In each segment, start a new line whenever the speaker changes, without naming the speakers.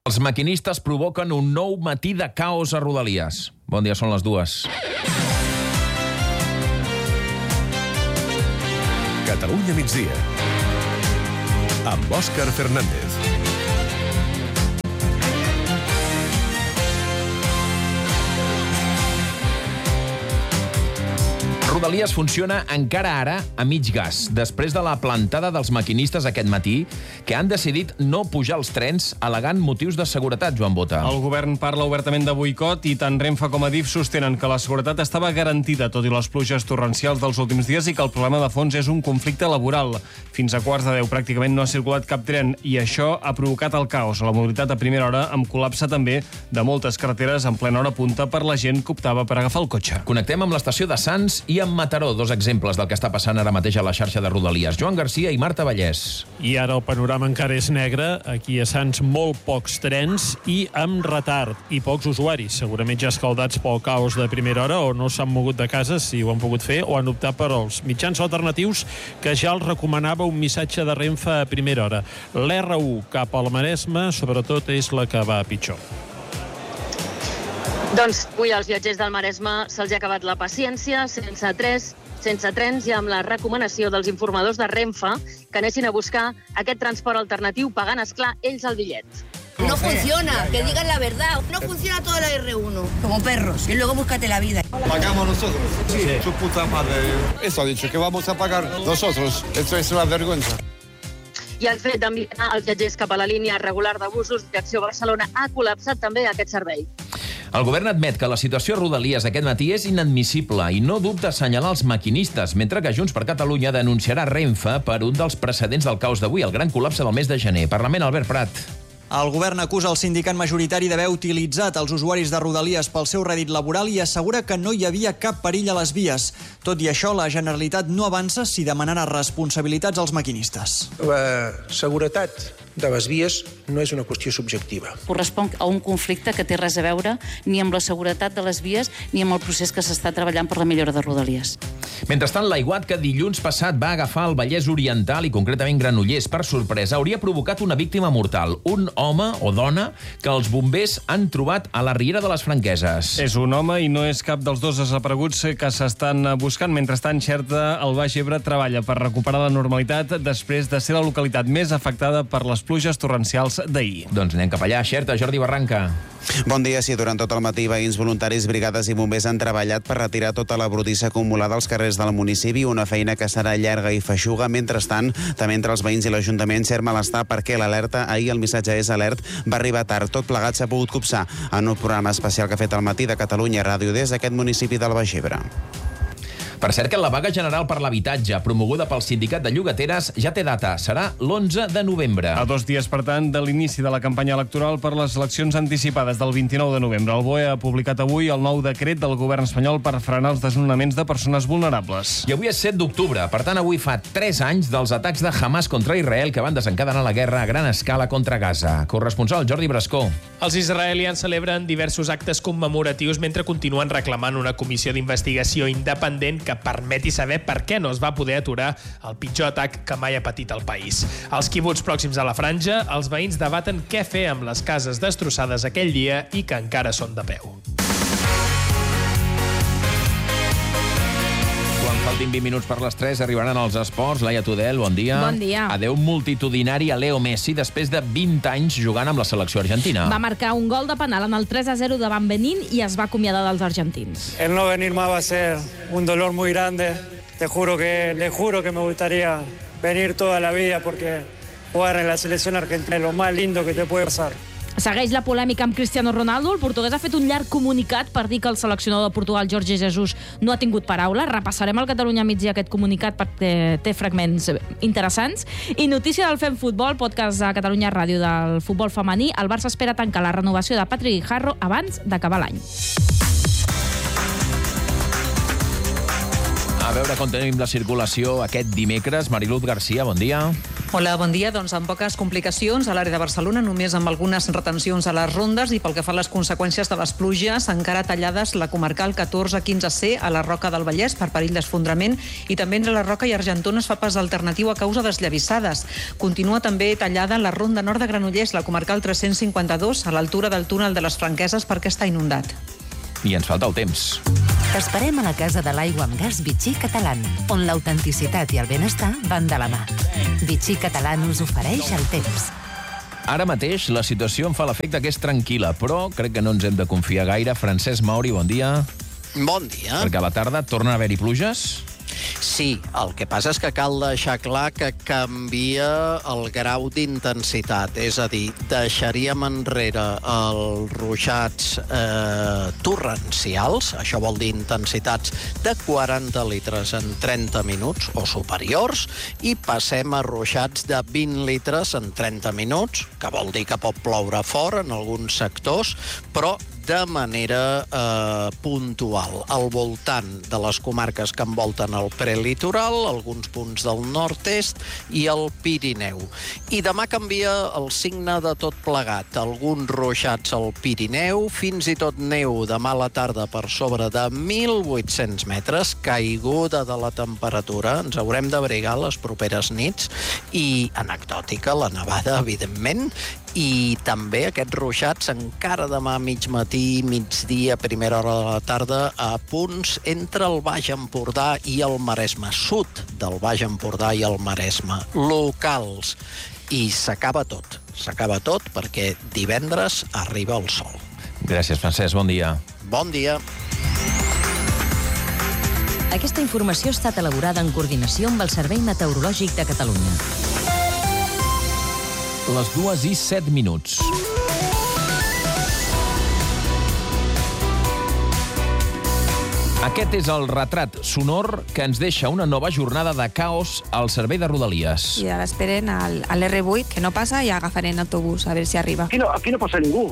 Els maquinistes provoquen un nou matí de caos a Rodalies. Bon dia, són les 2.
Catalunya migdia, amb Òscar Fernández.
Rodalies funciona encara ara a mig gas, després de la plantada dels maquinistes aquest matí, que han decidit no pujar els trens al·legant motius de seguretat, Joan Bota.
El govern parla obertament de boicot i tant Renfe com Adif sostenen que la seguretat estava garantida, tot i les pluges torrencials dels últims dies, i que el problema de fons és un conflicte laboral. Fins a 9:15 pràcticament no ha circulat cap tren i això ha provocat el caos a la mobilitat a primera hora, amb col·lapse també de moltes carreteres en plena hora punta per la gent que optava per agafar el cotxe.
Connectem amb l'estació de Sants i amb Mataró, dos exemples del que està passant ara mateix a la xarxa de Rodalies. Joan Garcia i Marta Vallès.
I ara el panorama encara és negre. Aquí a Sants molt pocs trens i amb retard i pocs usuaris. Segurament ja escaldats pel caos de primera hora o no s'han mogut de casa, si ho han pogut fer, o han optat per els mitjans alternatius que ja els recomanava un missatge de Renfe a primera hora. L'R1 cap al Maresme, sobretot, és la que va pitjor.
Doncs avui als viatgers del Maresme se'ls ha acabat la paciència, sense trens i amb la recomanació dels informadors de Renfe que anessin a buscar aquest transport alternatiu pagant, esclar, ells el bitllet.
No funciona, que digan la verdad. No funciona todo la R1, como perros, y luego búscate la vida.
¿Pagamos nosotros? Sí. Su puta madre. Eso ha dicho, que vamos a pagar nosotros. Esto es una vergüenza.
I el fet d'enviar els viatgers cap a la línia regular de busos, Direcció Barcelona ha col·lapsat també aquest servei.
El govern admet que la situació a Rodalies aquest matí és inadmissible i no dubta assenyalar els maquinistes, mentre que Junts per Catalunya denunciarà Renfe per un dels precedents del caos d'avui, el gran col·lapse del mes de gener. Parlament, Albert Prat.
El govern acusa el sindicat majoritari d'haver utilitzat els usuaris de Rodalies pel seu rèdit laboral i assegura que no hi havia cap perill a les vies. Tot i això, la Generalitat no avança si demanarà responsabilitats als maquinistes.
La seguretat de les vies no és una qüestió subjectiva.
Correspon a un conflicte que té res a veure ni amb la seguretat de les vies ni amb el procés que s'està treballant per la millora de Rodalies.
Mentrestant, l'aiguat que dilluns passat va agafar el Vallès Oriental i concretament Granollers per sorpresa hauria provocat una víctima mortal, un home o dona que els bombers han trobat a la Riera de les Franqueses.
És un home i no és cap dels dos desapareguts que s'estan buscant. Mentrestant, Xerta, el Baix Ebre, treballa per recuperar la normalitat després de ser la localitat més afectada per les pluges torrencials d'ahir.
Doncs anem cap allà. Xerta, Jordi Barranca.
Bon dia. Sí, durant tot el matí, veïns, voluntaris, brigades i bombers han treballat per retirar tota la brutícia acumulada als carrers del municipi, una feina que serà llarga i feixuga. Mentrestant, també entre els veïns i l'Ajuntament cert malestar perquè l'alerta, ahir el missatge és alert, va arribar tard. Tot plegat s'ha pogut copsar en un programa especial que ha fet al matí de Catalunya Ràdio des d'aquest municipi del Baix Ebre.
Per cert que la vaga general per l'habitatge, promoguda pel sindicat de llogateres, ja té data. Serà l'11 de novembre.
A 2 dies, per tant, de l'inici de la campanya electoral per les eleccions anticipades del 29 de novembre. El BOE ha publicat avui el nou decret del govern espanyol per frenar els desnonaments de persones vulnerables.
I avui és 7 d'octubre. Per tant, avui fa 3 anys dels atacs de Hamas contra Israel que van desencadenar la guerra a gran escala contra Gaza. Corresponsal Jordi Brascó.
Els israelians celebren diversos actes commemoratius mentre continuen reclamant una comissió d'investigació independent que permeti saber per què no es va poder aturar el pitjor atac que mai ha patit el país. Als quibuts pròxims a la franja, els veïns debaten què fer amb les cases destrossades aquell dia i que encara són de peu.
Quan faltin 20 minuts per les 3 arribaran els esports. Laia Tudel, bon dia.
Bon dia.
Adeu multitudinari a Leo Messi després de 20 anys jugant amb la selecció argentina.
Va marcar un gol de penal en el 3-0 davant Benín i es va acomiadar dels argentins.
El no venir más va a ser un dolor muy grande. Le juro que me gustaría venir toda la vida porque jugar en la selección argentina es lo más lindo que te puede pasar.
Segueix la polèmica amb Cristiano Ronaldo. El portuguès ha fet un llarg comunicat per dir que el seleccionador de Portugal, Jorge Jesus, no ha tingut paraula. Repassarem al Catalunya migdia aquest comunicat perquè té fragments interessants. I notícia del Fem Futbol, podcast de Catalunya Ràdio del futbol femení. El Barça espera tancar la renovació de Patrick Guijarro abans d'acabar l'any.
A veure com tenim la circulació aquest dimecres. Mariluz Garcia, bon dia.
Hola, bon dia. Doncs amb poques complicacions a l'àrea de Barcelona, només amb algunes retencions a les rondes i pel que fa a les conseqüències de les pluges, encara tallades la comarcal 14-15C a la Roca del Vallès per perill d'esfondrament i també entre la Roca i Argentona es fa pas alternatiu a causa desllavissades. Continua també tallada la ronda nord de Granollers, la comarcal 352, a l'altura del túnel de les Franqueses perquè està inundat.
I ens falta el temps.
T'esperem a la Casa de l'Aigua amb Gas Vichy Catalán, on l'autenticitat i el benestar van de la mà. Vichy Catalán us ofereix el temps.
Ara mateix la situació em fa l'efecte que és tranquil·la, però crec que no ens hem de confiar gaire. Francesc Mauri, bon dia.
Bon dia.
Perquè a la tarda torna a haver-hi pluges?
Sí, el que passa és que cal deixar clar que canvia el grau d'intensitat, és a dir, deixaríem enrere els ruixats torrencials, això vol dir intensitats de 40 litres en 30 minuts o superiors, i passem a ruixats de 20 litres en 30 minuts, que vol dir que pot ploure fort en alguns sectors, però de manera puntual, al voltant de les comarques que envolten el prelitoral, alguns punts del nord-est i el Pirineu. I demà canvia el signe de tot plegat. Alguns ruixats al Pirineu, fins i tot neu demà a la tarda per sobre de 1.800 metres, caiguda de la temperatura, ens haurem d'abrigar les properes nits, i anecdòtica, la nevada, evidentment, i també aquests ruixats encara demà a mig matí, migdia, primera hora de la tarda, a punts entre el Baix Empordà i el Maresme, sud del Baix Empordà i el Maresme, locals. I s'acaba tot perquè divendres arriba el sol.
Gràcies, Francesc, bon dia.
Bon dia.
Aquesta informació ha estat elaborada en coordinació amb el Servei Meteorològic de Catalunya.
Les 2:07. Aquest és el retrat sonor que ens deixa una nova jornada de caos al servei de Rodalies.
I ara esperen a l'R8, que no passa, i agafarem autobús, a veure si arriba.
Aquí no passa ningú.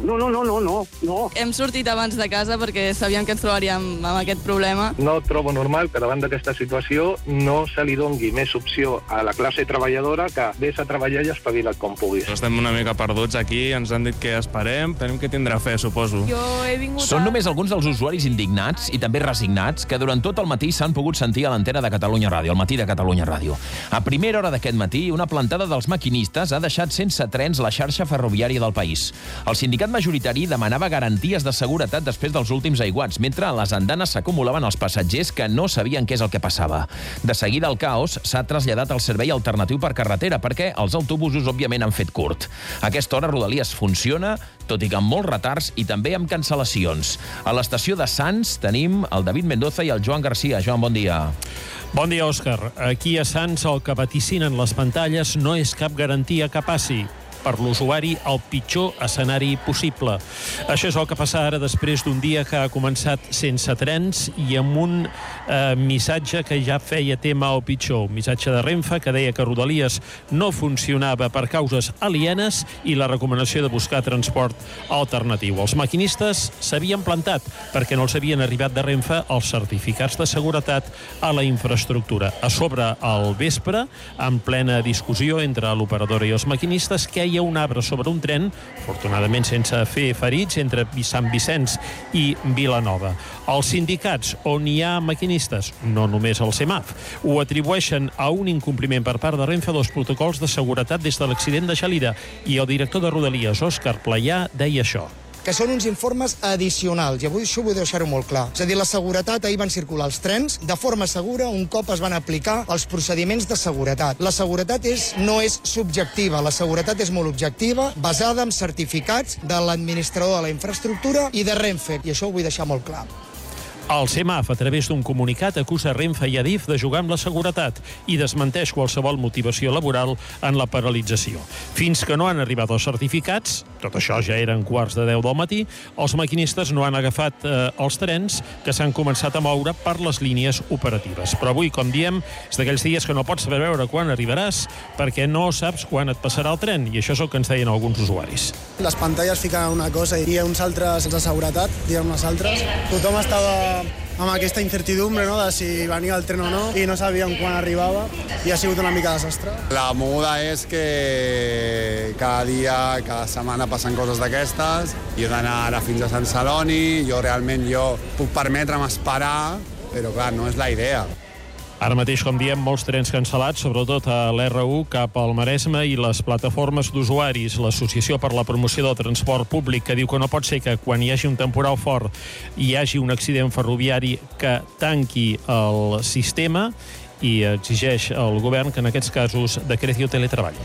No.
Hem sortit abans de casa perquè sabíem que ens trobaríem amb aquest problema.
No trobo normal que davant d'aquesta situació no se li dongui més opció a la classe treballadora que vés a treballar i espavila't com puguis.
Estem una mica perduts aquí, ens han dit que esperem, tenim que tindre fe, suposo.
Jo he vingut
Són només alguns dels usuaris indignats i també resignats que durant tot el matí s'han pogut sentir a l'antena de Catalunya Ràdio, al matí de Catalunya Ràdio. A primera hora d'aquest matí, una plantada dels maquinistes ha deixat sense trens la xarxa ferroviària del país. El sindicat majoritari demanava garanties de seguretat després dels últims aiguats, mentre a les andanes s'acumulaven els passatgers que no sabien què és el que passava. De seguida el caos s'ha traslladat al servei alternatiu per carretera, perquè els autobusos, òbviament, han fet curt. A aquesta hora Rodalies funciona, tot i que amb molts retards i també amb cancel·lacions. A l'estació de Sants tenim el David Mendoza i el Joan Garcia. Joan, bon dia.
Bon dia, Òscar. Aquí a Sants el que vaticinen les pantalles no és cap garantia que passi. Per l'usuari, el pitjor escenari possible. Això és el que passa ara després d'un dia que ha començat sense trens i amb un missatge que ja feia tema al pitjor. Un missatge de Renfe que deia que Rodalies no funcionava per causes alienes i la recomanació de buscar transport alternatiu. Els maquinistes s'havien plantat perquè no els havien arribat de Renfe els certificats de seguretat a la infraestructura. A sobre, al vespre, en plena discussió entre l'operadora i els maquinistes, que hi ha un arbre sobre un tren, afortunadament sense fer ferits, entre Sant Vicenç i Vilanova. Els sindicats on hi ha maquinistes, no només el CEMAF, ho atribueixen a un incompliment per part de Renfe dels protocols de seguretat des de l'accident de Xalira, i el director de Rodalies, Òscar Playà, deia això.
Que són uns informes addicionals, i avui això vull deixar-ho molt clar. És a dir, la seguretat, ahir van circular els trens de forma segura un cop es van aplicar els procediments de seguretat. La seguretat no és subjectiva, la seguretat és molt objectiva, basada en certificats de l'administrador de la infraestructura i de Renfe, i això ho vull deixar molt clar.
El CEMAF, a través d'un comunicat, acusa Renfe i Adif de jugar amb la seguretat i desmenteix qualsevol motivació laboral en la paralització. Fins que no han arribat els certificats, tot això ja eren 9:45 del matí, els maquinistes no han agafat els trens que s'han començat a moure per les línies operatives. Però avui, com diem, és d'aquells dies que no pots saber veure quan arribaràs perquè no saps quan et passarà el tren, i això és el que ens deien alguns usuaris.
Les pantalles fiquen una cosa i uns altres de seguretat, diguem unes altres. Tothom estava amb aquesta incertidumbre, no?, de si venia el tren o no, i no sabíem quan arribava, i ha sigut una mica desastre.
La moguda és que cada dia, cada setmana passen coses d'aquestes. Jo he d'anar ara fins a Sant Celoni, jo puc permetre'm esperar, però clar, no és la idea.
Ara mateix, com diem, molts trens cancel·lats, sobretot a l'R1 cap al Maresme, i les plataformes d'usuaris, l'Associació per la Promoció del Transport Públic, que diu que no pot ser que quan hi hagi un temporal fort hi hagi un accident ferroviari que tanqui el sistema, i exigeix al govern que en aquests casos decreti el teletreball.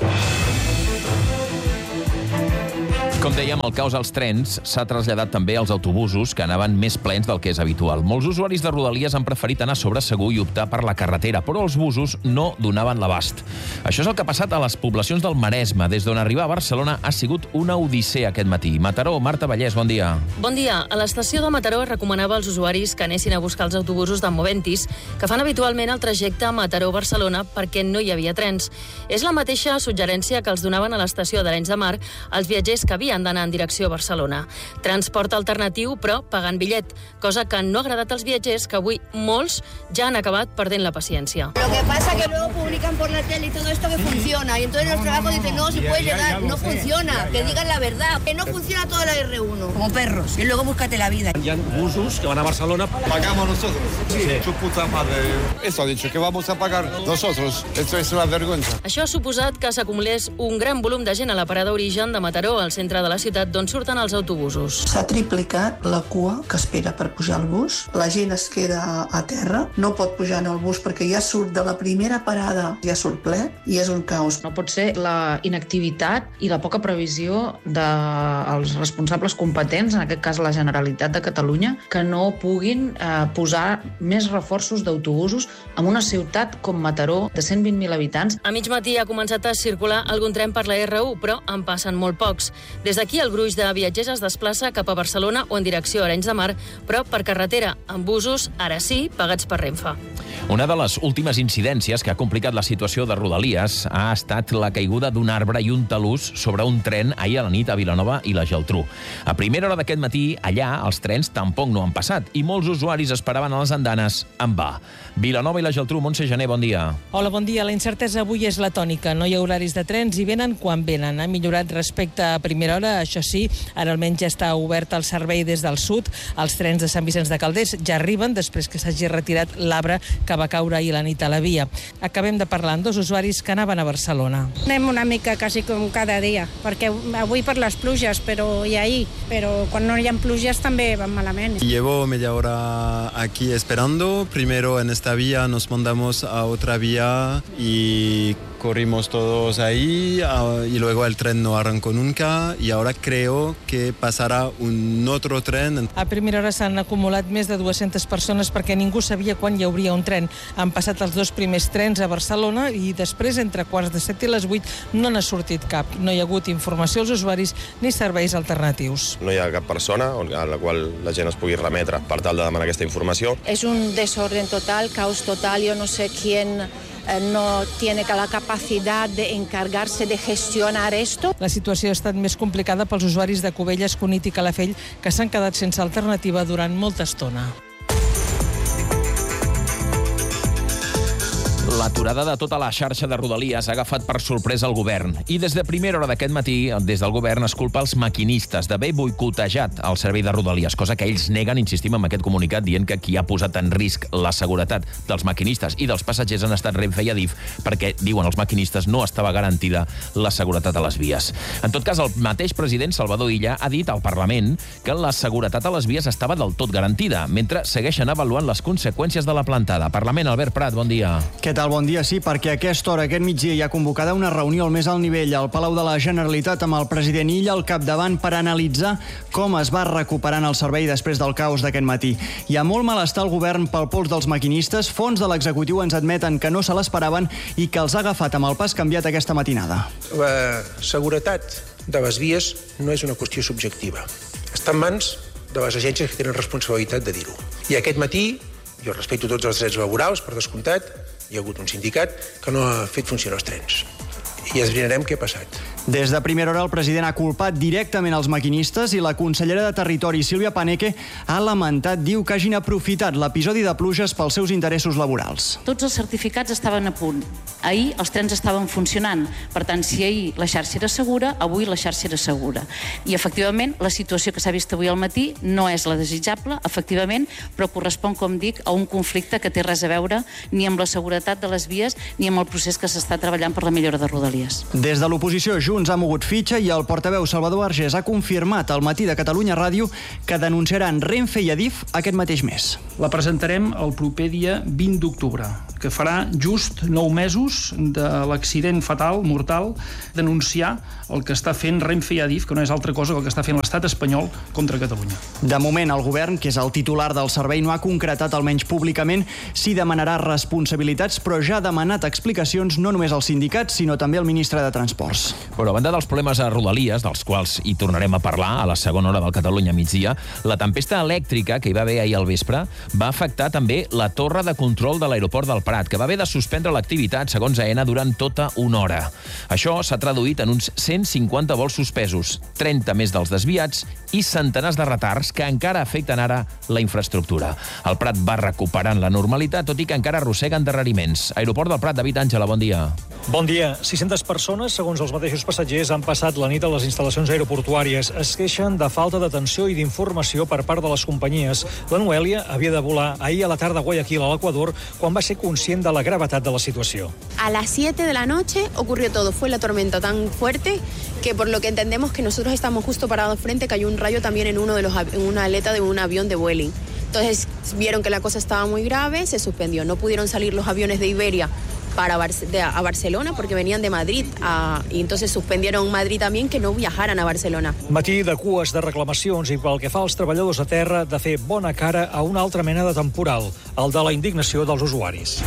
Com dèiem, el caos als trens s'ha traslladat també als autobusos, que anaven més plens del que és habitual. Molts usuaris de Rodalies han preferit anar sobre segur i optar per la carretera, però els busos no donaven l'abast. Això és el que ha passat a les poblacions del Maresme. Des d'on arribar a Barcelona ha sigut una odissea aquest matí. Mataró, Marta Vallès, bon dia.
Bon dia. A l'estació de Mataró es recomanava als usuaris que anessin a buscar els autobusos de Moventis, que fan habitualment el trajecte Mataró-Barcelona perquè no hi havia trens. És la mateixa suggerència que els donaven a l'estació d'Arenys de Mar als viatgers que havien d'anar en direcció a Barcelona. Transport alternatiu, però pagant bitllet, cosa que no ha agradat als viatgers, que avui molts ja han acabat perdent la paciència.
Lo que pasa que luego publican por la tele y todo esto que funciona, y entonces los trabajos dicen, no, si puedes llegar, no funciona, que digan la verdad, que no funciona toda la R1, como perros, y luego búscate la vida.
Hi ha busos que van a Barcelona.
¿Pagamos nosotros? Sí. Su puta madre. Eso ha dicho, que vamos a pagar nosotros. Esto es una vergüenza.
Això ha suposat que s'acumulés un gran volum de gent a la parada origen de Mataró, al centre de la ciutat, d'on surten els autobusos.
S'ha triplicat la cua que espera per pujar al bus. La gent es queda a terra, no pot pujar en el bus perquè ja surt de la primera parada, ja surt ple, i és un caos.
No pot ser la inactivitat i la poca previsió dels responsables competents, en aquest cas la Generalitat de Catalunya, que no puguin posar més reforços d'autobusos en una ciutat com Mataró, de 120.000 habitants.
A mig matí ha començat a circular algun tren per la R1, però en passen molt pocs. Des d'aquí el gruix de viatgers es desplaça cap a Barcelona o en direcció a Arenys de Mar, però per carretera, amb busos, ara sí, pagats per Renfe.
Una de les últimes incidències que ha complicat la situació de Rodalies ha estat la caiguda d'un arbre i un talús sobre un tren ahir a la nit a Vilanova i la Geltrú. A primera hora d'aquest matí, allà, els trens tampoc no han passat i molts usuaris esperaven a les andanes en va. Vilanova i la Geltrú, Montse Gené, bon dia.
Hola, bon dia. La incertesa avui és la tònica. No hi ha horaris de trens i venen quan venen. Ha millorat respecte a primera hora, això sí, ara almenys ja està obert el servei des del sud. Els trens de Sant Vicenç de Calders ja arriben després que s'hagi retirat l'arbre que va caure ahir a la nit a la via. Acabem de parlar amb dos usuaris que anaven a Barcelona.
Anem una mica quasi com cada dia, perquè avui per les pluges i ahir, però quan no hi ha pluges també van malament.
Llevo media hora aquí esperando. Primero en esta vía nos mandamos a otra vía y corrimos todos ahí y luego el tren no arrancó nunca y ahora creo que pasará un otro tren.
A primera hora s'han acumulat més de 200 persones perquè ningú sabia quan hi hauria un tren. Han passat els dos primers trens a Barcelona i després, entre quarts de 7 i les 8, no n'ha sortit cap. No hi ha hagut informació als usuaris ni serveis alternatius.
No hi ha cap persona a la qual la gent es pugui remetre per tal de demanar aquesta informació.
És un desorden total, caos total. Yo no sé quién no tiene la capacidad de encargarse de gestionar esto.
La situació ha estat més complicada pels usuaris de Cubelles, Cunit i Calafell, que s'han quedat sense alternativa durant molta estona.
L'aturada de tota la xarxa de Rodalies ha agafat per sorpresa el govern. I des de primera hora d'aquest matí, des del govern es culpa els maquinistes d'haver boicotejat el servei de Rodalies, cosa que ells neguen, insistim, amb aquest comunicat, dient que qui ha posat en risc la seguretat dels maquinistes i dels passatgers han estat Renfe i Adif, perquè, diuen els maquinistes, no estava garantida la seguretat a les vies. En tot cas, el mateix president Salvador Illa ha dit al Parlament que la seguretat a les vies estava del tot garantida, mentre segueixen avaluant les conseqüències de la plantada. Parlament, Albert Prat, bon dia.
Què tal? Bon dia, sí, perquè a aquesta hora, aquest migdia, hi ha convocada una reunió al més alt nivell al Palau de la Generalitat amb el president Illa al capdavant per analitzar com es va recuperant el servei després del caos d'aquest matí. Hi ha molt malestar al govern pel pols dels maquinistes, fons de l'executiu ens admeten que no se l'esperaven i que els ha agafat amb el pas canviat aquesta matinada.
La seguretat de les vies no és una qüestió subjectiva. Està en mans de les agències que tenen responsabilitat de dir-ho. I aquest matí, jo respecto tots els drets laborals, per descomptat, hi ha hagut un sindicat que no ha fet funcionar els trens. i esbrinarem què ha passat.
Des de primera hora, el president ha culpat directament els maquinistes i la consellera de Territori, Sílvia Paneque, ha lamentat, diu que hagin aprofitat l'episodi de pluges pels seus interessos laborals.
Tots els certificats estaven a punt. Ahir els trens estaven funcionant. Per tant, si ahir la xarxa era segura, avui la xarxa era segura. I, efectivament, la situació que s'ha vist avui al matí no és la desitjable, efectivament, però correspon, com dic, a un conflicte que té res a veure ni amb la seguretat de les vies ni amb el procés que s'està treballant per la millora de Rodalies.
Des de l'oposició, Junts ha mogut fitxa i el portaveu Salvador Argés ha confirmat al Matí de Catalunya Ràdio que denunciaran Renfe i Adif aquest mateix mes.
La presentarem el proper dia 20 d'octubre, que farà just 9 mesos de l'accident fatal, mortal, denunciar el que està fent Renfe i Adif, que no és altra cosa que el que està fent l'estat espanyol contra Catalunya.
De moment, el govern, que és el titular del servei, no ha concretat, almenys públicament, si demanarà responsabilitats, però ja ha demanat explicacions no només als sindicats, sinó també al ministre de Transports.
Però a banda dels problemes a Rodalies, dels quals hi tornarem a parlar a la segona hora del Catalunya migdia, la tempesta elèctrica que hi va haver ahir al vespre va afectar també la torre de control de l'aeroport del Prat, que va haver de suspendre l'activitat, segons AENA, durant tota una hora. Això s'ha traduït en uns 150 vols suspesos, 30 més dels desviats i centenars de retards que encara afecten ara la infraestructura. El Prat va recuperant la normalitat, tot i que encara arrossega endarreriments. Aeroport del Prat, David Àngela, bon dia.
Bon dia. 600 persones, segons els mateixos passatgers, han passat la nit a les instal·lacions aeroportuàries. Es queixen de falta d'atenció i d'informació per part de les companyies. La Noelia havia de volar ahir a la tarda a Guayaquil, a l'Equador, quan va ser conscient de la gravetat de la situació.
A las 7 de la noche ocurrió todo. Fue la tormenta tan fuerte que, por lo que entendemos, que nosotros estamos justo parados frente, cayó un rayo también en una aleta de un avión de Vueling. Entonces vieron que la cosa estaba muy grave, se suspendió. No pudieron salir los aviones de Iberia a Barcelona porque venían de Madrid y entonces suspendieron Madrid también, que no viajaran a Barcelona.
Matí de cues de reclamacions i pel que fa als treballadors a terra de fer bona cara a una altra mena de temporal, el de la indignació dels usuaris.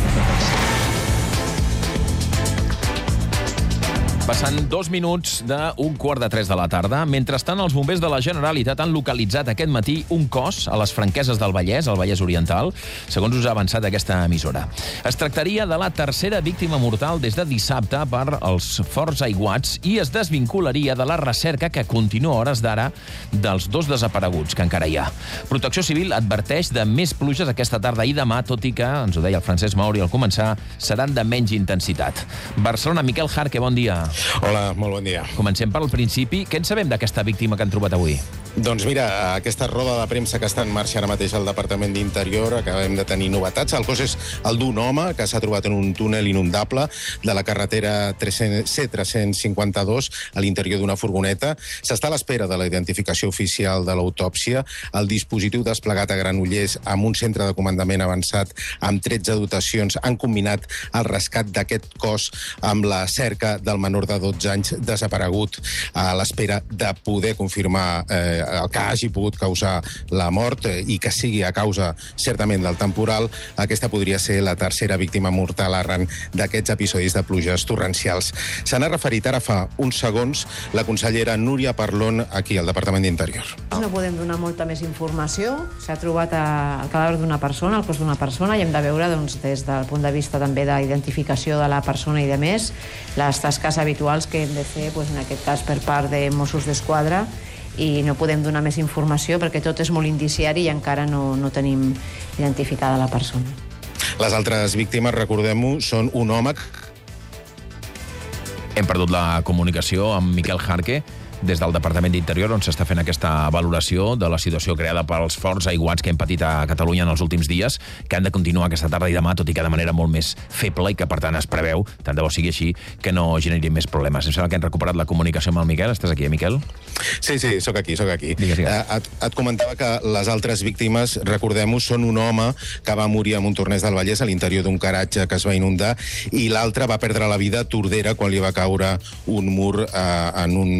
Passant 2 minuts d'un 2:45 de la tarda. Mentrestant, els bombers de la Generalitat han localitzat aquest matí un cos a les Franqueses del Vallès, al Vallès Oriental, segons us ha avançat aquesta emissora. Es tractaria de la tercera víctima mortal des de dissabte per els forts aiguats i es desvincularia de la recerca que continua a hores d'ara dels 2 desapareguts que encara hi ha. Protecció Civil adverteix de més pluges aquesta tarda i demà, tot i que, ens ho deia el Francesc Mauri al començar, seran de menys intensitat. Barcelona, Miquel Jarque, bon dia.
Hola, molt bon dia.
Comencem pel principi. Què en sabem d'aquesta víctima que han trobat avui?
Doncs mira, aquesta roda de premsa que està en marxa ara mateix al Departament d'Interior, acabem de tenir novetats. El cos és el d'un home que s'ha trobat en un túnel inundable de la carretera C352 a l'interior d'una furgoneta. S'està a l'espera de la identificació oficial de l'autòpsia. El dispositiu desplegat a Granollers amb un centre de comandament avançat amb 13 dotacions han combinat el rescat d'aquest cos amb la cerca del menor de 12 anys desaparegut, a l'espera de poder confirmar el que hagi pogut causar la mort i que sigui a causa certament del temporal. Aquesta podria ser la tercera víctima mortal arran d'aquests episodis de pluges torrencials. Se n'ha referit ara fa uns segons la consellera Núria Parlon aquí al Departament d'Interior.
No podem donar molta més informació. S'ha trobat el cadàver d'una persona, el cos d'una persona, i hem de veure des del punt de vista també d'identificació de la persona i de més les tasques habituals que hem de fer, en aquest cas per part de Mossos d'Esquadra, i no podem donar més informació perquè tot és molt indiciari i encara no tenim identificada la persona.
Les altres víctimes, recordem-ho, són un home...
Hem perdut la comunicació amb Miquel Jarque des del Departament d'Interior, on s'està fent aquesta valoració de la situació creada pels forts aiguats que hem patit a Catalunya en els últims dies, que han de continuar aquesta tarda i demà, tot i que de manera molt més feble i que, per tant, es preveu, tant de bo sigui així, que no generi més problemes. Em sembla que hem recuperat la comunicació amb el Miquel. Estàs aquí, Miquel?
Sí, sóc aquí.
Digues.
Et comentava que les altres víctimes, recordem-ho, són un home que va morir en un torneig del Vallès a l'interior d'un garatge que es va inundar i l'altre va perdre la vida a Tordera quan li va caure un mur en un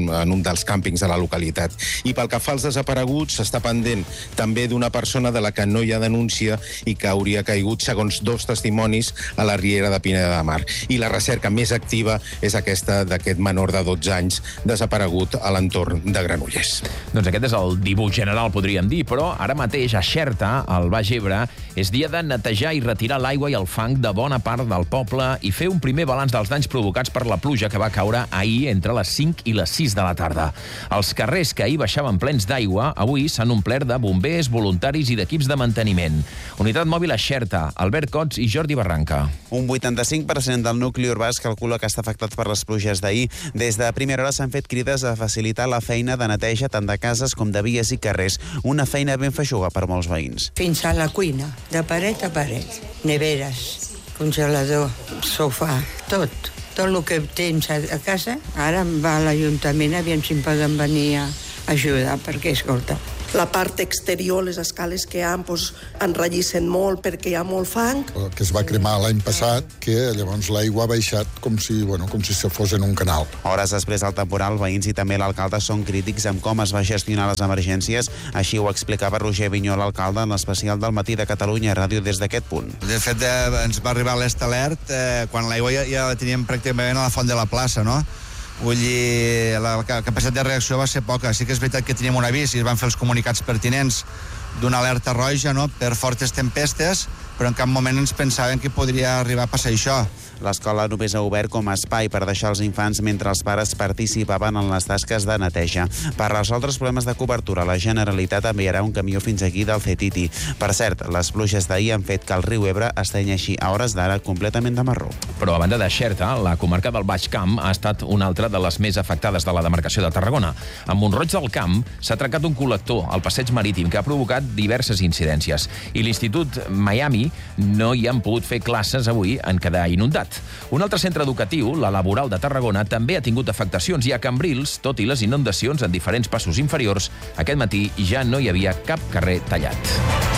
dels càmpings de la localitat. I pel que fa als desapareguts, s'està pendent també d'una persona de la que no hi ha denúncia i que hauria caigut, segons 2 testimonis, a la riera de Pineda de Mar. I la recerca més activa és aquesta d'aquest menor de 12 anys desaparegut a l'entorn de Granollers.
Doncs aquest és el dibuix general, podríem dir, però ara mateix a Xerta, al Baix Ebre, és dia de netejar i retirar l'aigua i el fang de bona part del poble i fer un primer balanç dels danys provocats per la pluja que va caure ahir entre les 5 i les 6 de la tarda. Els carrers que ahir baixaven plens d'aigua, avui s'han omplert de bombers, voluntaris i d'equips de manteniment. Unitat mòbil a Xerta, Albert Cots i Jordi Barranca.
Un 85% del nucli urbà es calcula que està afectat per les pluges d'ahir. Des de primera hora s'han fet crides a facilitar la feina de neteja tant de cases com de vies i carrers. Una feina ben feixuga per molts veïns.
Fins a la cuina, de paret a paret. Neveres, congelador, sofà, tot. Tot el que tens a casa, ara va a l'Ajuntament, aviam si em poden venir a ajudar, perquè, escolta,
la part exterior, les escales que hi ha, enrellissen molt perquè hi ha molt fang.
Que es va cremar l'any passat, que llavors l'aigua ha baixat com si se fos en un canal.
Hores després del temporal, veïns i també l'alcalde són crítics amb com es va gestionar les emergències. Així ho explicava Roger Vinyó, l'alcalde, en l'especial del Matí de Catalunya Ràdio des d'aquest punt.
De fet, ens va arribar l'est alert quan l'aigua ja la teníem pràcticament a la font de la plaça, no? Vull dir, la capacitat de reacció va ser poca. Sí que és veritat que teníem un avís i es van fer els comunicats pertinents d'una alerta roja, no?, per fortes tempestes, però en cap moment ens pensàvem que podria arribar a passar això.
L'escola només ha obert com a espai per deixar els infants mentre els pares participaven en les tasques de neteja. Per resoldre els problemes de cobertura, la Generalitat enviarà un camió fins aquí del Cetiti. Per cert, les pluges d'ahir han fet que el riu Ebre esteny així a hores d'ara completament de marró.
Però a banda de Xerta, la comarca del Baix Camp ha estat una altra de les més afectades de la demarcació de Tarragona. A Mont-roig del Camp s'ha trencat un col·lector al passeig marítim que ha provocat diverses incidències. I l'Institut Miami no hi han pogut fer classes avui en quedar inundat. Un altre centre educatiu, la Laboral de Tarragona, també ha tingut afectacions i a Cambrils, tot i les inundacions en diferents passos inferiors, aquest matí ja no hi havia cap carrer tallat.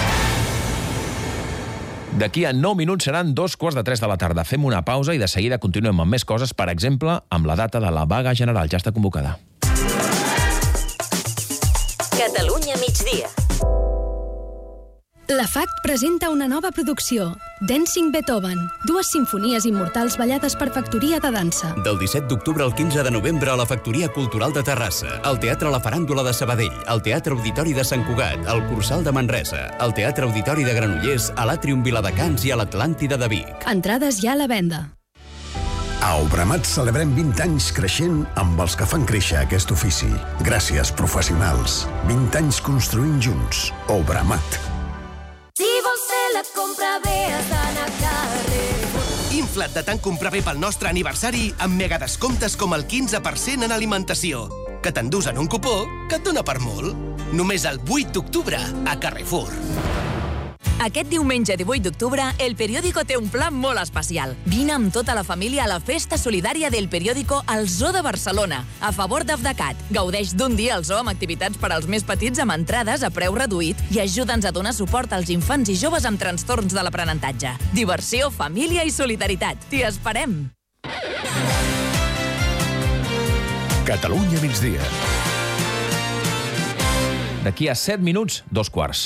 D'aquí a 9 minuts seran 2:15 de la tarda. Fem una pausa i de seguida continuem amb més coses, per exemple, amb la data de la vaga general. Ja està convocada.
Catalunya migdia.
La FACT presenta una nova producció, Dancing Beethoven, 2 simfonies immortals ballades per Factoria de Dansa.
Del 17 d'octubre al 15 de novembre a la Factoria Cultural de Terrassa, al Teatre La Faràndula de Sabadell, al Teatre Auditori de Sant Cugat, al Cursal de Manresa, al Teatre Auditori de Granollers, a l'Àtrium Viladecans i a l'Atlàntida de Vic.
Entrades ja a la venda.
A Obramat celebrem 20 anys creixent amb els que fan créixer aquest ofici. Gràcies, professionals. 20 anys construint junts. Obramat.
Si vols fer la compra bé, has d'anar a Carrefour.
Infla't de tant comprar bé pel nostre aniversari amb megadescomptes com el 15% en alimentació. Que t'endús en un cupó que et dona per molt. Només el 8 d'octubre a Carrefour.
Aquest diumenge 18 d'octubre, El Periódico té un plan molt especial. Vine amb tota la família a la festa solidària del Periódico al Zoo de Barcelona, a favor d'Afdecat. Gaudeix d'un dia al zoo amb activitats per als més petits amb entrades a preu reduït i ajuda'ns a donar suport als infants i joves amb trastorns de l'aprenentatge. Diversió, família i solidaritat. T'hi esperem!
Catalunya migdia.
D'aquí a 7 minuts, 2:15.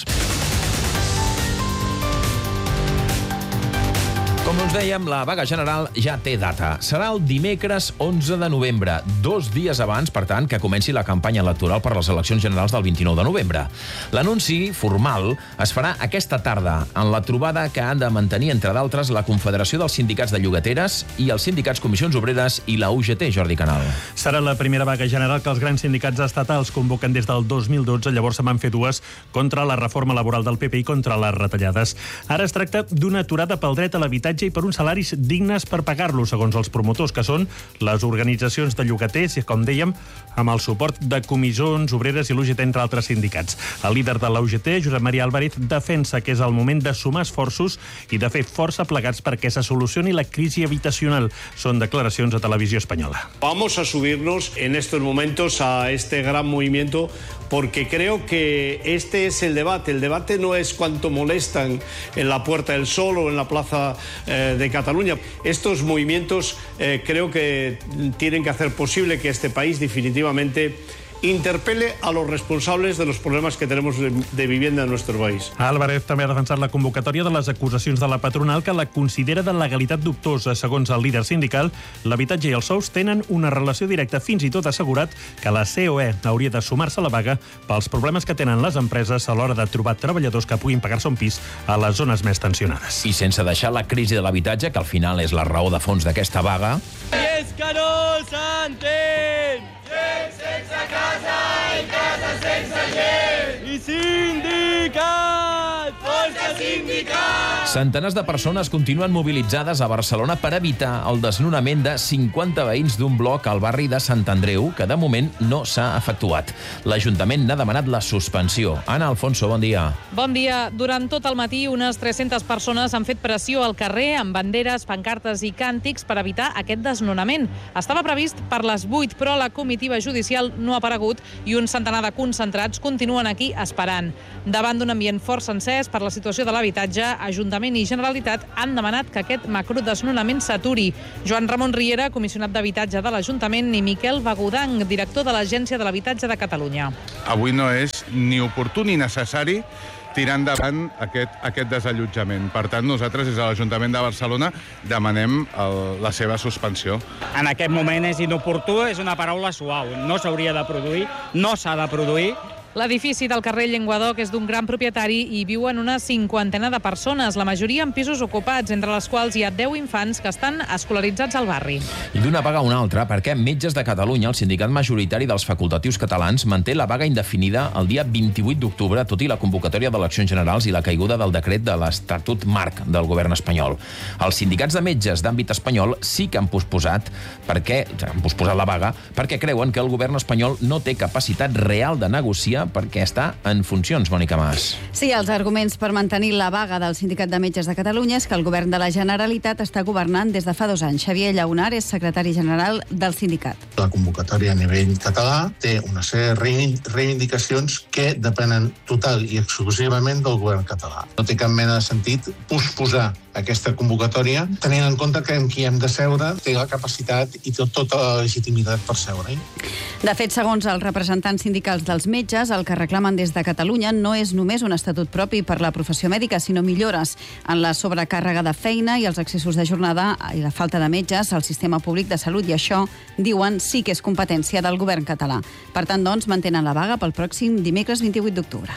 Com us dèiem, la vaga general ja té data. Serà el dimecres 11 de novembre, 2 dies abans, per tant, que comenci la campanya electoral per les eleccions generals del 29 de novembre. L'anunci formal es farà aquesta tarda, en la trobada que han de mantenir, entre d'altres, la Confederació dels Sindicats de Llogateres i els sindicats Comissions Obreres i la UGT, Jordi Canal.
Serà la primera vaga general que els grans sindicats estatals convoquen des del 2012, llavors se'n van fer 2 contra la reforma laboral del PP i contra les retallades. Ara es tracta d'una aturada pel dret a l'habitatge i per uns salaris dignes per pagar-los, segons els promotors, que són les organitzacions de llogaters i, com dèiem, amb el suport de Comissions Obreres i l'UGT, entre altres sindicats. El líder de la UGT, Josep Maria Álvarez, defensa que és el moment de sumar esforços i de fer força plegats perquè se solucioni la crisi habitacional. Són declaracions a Televisió Espanyola.
Vamos a subirnos en estos momentos a este gran movimiento porque creo que este es el debate. El debate no es cuánto molestan en la Puerta del Sol o en la Plaza de Cataluña. Estos movimientos creo que tienen que hacer posible que este país definitivamente interpele a los responsables de los problemas que tenemos de vivienda en nuestro país.
Álvarez també ha defensat la convocatòria de les acusacions de la patronal, que la considera de legalitat dubtosa. Segons el líder sindical, l'habitatge i els sous tenen una relació directa, fins i tot assegurat que la COE hauria de sumar-se a la vaga pels problemes que tenen les empreses a l'hora de trobar treballadors que puguin pagar-se un pis a les zones més tensionades.
I sense deixar la crisi de l'habitatge, que al final és la raó de fons d'aquesta vaga...
I és que no s'entén! Gent sense casa i casa sense gent! I sindicats! Força sindicats!
Centenars de persones continuen mobilitzades a Barcelona per evitar el desnonament de 50 veïns d'un bloc al barri de Sant Andreu, que de moment no s'ha efectuat. L'Ajuntament n'ha demanat la suspensió. Ana Alfonso, bon dia.
Bon dia. Durant tot el matí, unes 300 persones han fet pressió al carrer amb banderes, pancartes i càntics per evitar aquest desnonament. Estava previst per les 8, però la comitiva judicial no ha aparegut i un centenar de concentrats continuen aquí esperant. Davant d'un ambient força encès per la situació de l'habitatge, Ajuntament i Generalitat han demanat que aquest macrodesnonament s'aturi. Joan Ramon Riera, comissionat d'Habitatge de l'Ajuntament, i Miquel Bagudang, director de l'Agència de l'Habitatge de Catalunya.
Avui no és ni oportú ni necessari tirar endavant aquest desallotjament. Per tant, nosaltres, des de l'Ajuntament de Barcelona, demanem la seva suspensió.
En aquest moment és inoportú, és una paraula suau. No s'hauria de produir, no s'ha de produir.
L'edifici del carrer Llenguadoc és d'un gran propietari i viuen una 50 de persones, la majoria en pisos ocupats, entre les quals hi ha 10 infants que estan escolaritzats al barri.
I d'una vaga a una altra, perquè Metges de Catalunya, el sindicat majoritari dels facultatius catalans, manté la vaga indefinida el dia 28 d'octubre, tot i la convocatòria d'eleccions generals i la caiguda del decret de l'Estatut Marc del govern espanyol. Els sindicats de metges d'àmbit espanyol sí que han posposat la vaga perquè creuen que el govern espanyol no té capacitat real de negociar perquè està en funcions, Mònica Mas.
Sí, els arguments per mantenir la vaga del Sindicat de Metges de Catalunya és que el govern de la Generalitat està governant des de fa 2 anys. Xavier Llaunar és secretari general del sindicat.
La convocatòria a nivell català té una sèrie de reivindicacions que depenen total i exclusivament del govern català. No té cap mena de sentit posposar aquesta convocatòria, tenint en compte que amb qui hem de seure té la capacitat i tota la legitimitat per seure-hi.
De fet, segons els representants sindicals dels metges, el que reclamen des de Catalunya no és només un estatut propi per la professió mèdica, sinó millores en la sobrecàrrega de feina i els excessos de jornada i la falta de metges al sistema públic de salut, i això, diuen, sí que és competència del govern català. Per tant, doncs, mantenen la vaga pel pròxim dimecres 28 d'octubre.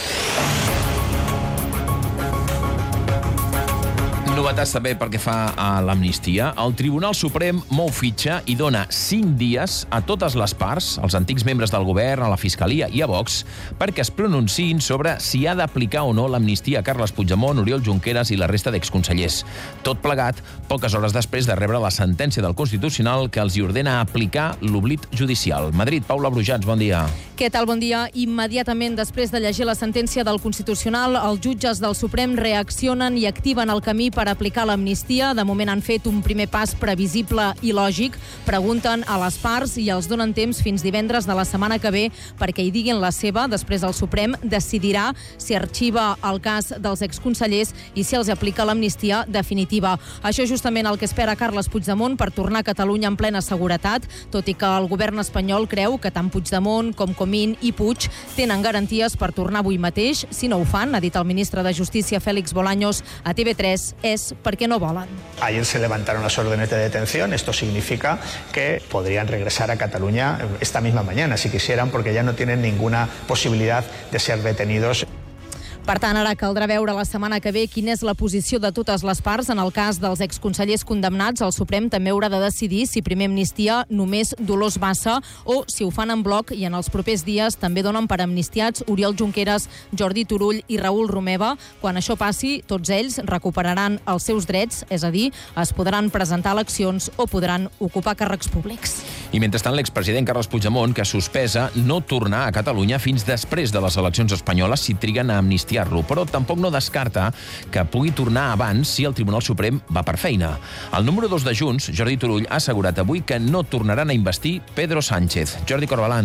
Novetats també pel que fa a l'amnistia. El Tribunal Suprem mou fitxa i dona 5 dies a totes les parts, als antics membres del govern, a la Fiscalia i a Vox, perquè es pronunciïn sobre si ha d'aplicar o no l'amnistia a Carles Puigdemont, Oriol Junqueras i la resta d'exconsellers. Tot plegat, poques hores després de rebre la sentència del Constitucional que els hi ordena aplicar l'oblit judicial. Madrid, Paula Brujats, bon dia.
Què tal? Bon dia. Immediatament després de llegir la sentència del Constitucional, els jutges del Suprem reaccionen i activen el camí per aplicar l'amnistia. De moment han fet un primer pas previsible i lògic. Pregunten a les parts i els donen temps fins divendres de la setmana que ve perquè hi diguin la seva. Després el Suprem decidirà si arxiva el cas dels exconsellers i si els aplica l'amnistia definitiva. Això és justament el que espera Carles Puigdemont per tornar a Catalunya en plena seguretat, tot i que el govern espanyol creu que tant Puigdemont com Comín i Puig tenen garanties per tornar avui mateix. Si no ho fan, ha dit el ministre de Justícia Félix Bolaños a TV3, és perquè no volen.
Ayer se levantaron las órdenes de detención. Esto significa que podrían regresar a Cataluña esta misma mañana, si quisieran, porque ya no tienen ninguna posibilidad de ser detenidos.
Per tant, ara caldrà veure la setmana que ve quina és la posició de totes les parts. En el cas dels exconsellers condemnats, el Suprem també haurà de decidir si primer amnistia només Dolors Bassa o si ho fan en bloc i en els propers dies també donen per amnistiats Oriol Junqueras, Jordi Turull i Raül Romeva. Quan això passi, tots ells recuperaran els seus drets, és a dir, es podran presentar eleccions o podran ocupar càrrecs públics.
I mentrestant, l'expresident Carles Puigdemont, que sospesa no tornar a Catalunya fins després de les eleccions espanyoles si triguen a amnistiar-lo, però tampoc no descarta que pugui tornar abans si el Tribunal Suprem va per feina. El número 2 de Junts, Jordi Turull, ha assegurat avui que no tornaran a investir Pedro Sánchez. Jordi Corbalán.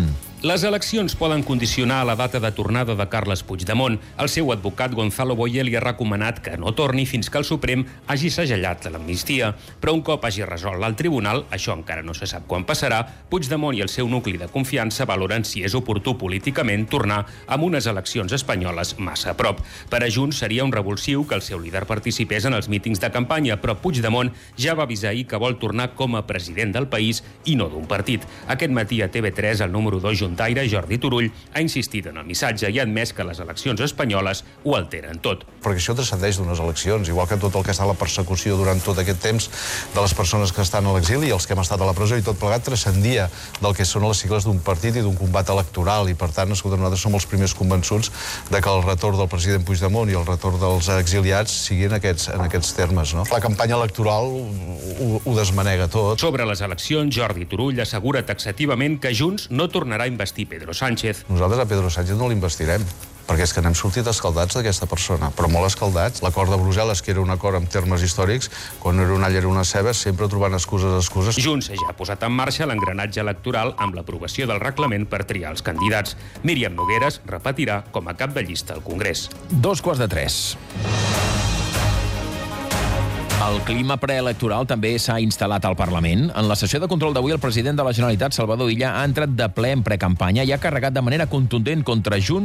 Les eleccions poden condicionar la data de tornada de Carles Puigdemont. El seu advocat Gonzalo Boye li ha recomanat que no torni fins que el Suprem hagi segellat l'amnistia. Però un cop hagi resolt el tribunal, això encara no se sap quan passarà, Puigdemont i el seu nucli de confiança valoren si és oportú políticament tornar amb unes eleccions espanyoles massa a prop. Per a Junts seria un revulsiu que el seu líder participés en els mítings de campanya, però Puigdemont ja va avisar ahir que vol tornar com a president del país i no d'un partit. Aquest matí a TV3 el número 2 juntaire, Jordi Turull, ha insistit en el missatge i ha admès que les eleccions espanyoles ho alteren tot.
Perquè això transcendeix d'unes eleccions, igual que tot el que està a la persecució durant tot aquest temps de les persones que estan a l'exili i els que hem estat a la presó i tot plegat transcendia del que són les sigles d'un partit i d'un combat electoral i per tant nosaltres som els primers convençuts de que el retorn del president Puigdemont i el retorn dels exiliats siguin en aquests termes. No? La campanya electoral ho desmanega tot.
Sobre les eleccions, Jordi Turull assegura taxativament que Junts no tornarà a investir Pedro Sánchez.
Nosaltres a Pedro Sánchez no l'investirem, perquè és que n'hem sortit escaldats d'aquesta persona, però molt escaldats. L'acord de Brussel·les, que era un acord en termes històrics, quan era una all era una ceba, sempre trobant excuses.
Junts ja ha posat en marxa l'engranatge electoral amb l'aprovació del reglament per triar els candidats. Míriam Nogueras repetirà com a cap de llista al Congrés.
2:45. El clima preelectoral també s'ha instal·lat al Parlament. En la sessió de control d'avui, el president de la Generalitat, Salvador Illa, ha entrat de ple en precampanya i ha carregat de manera contundent contra Junts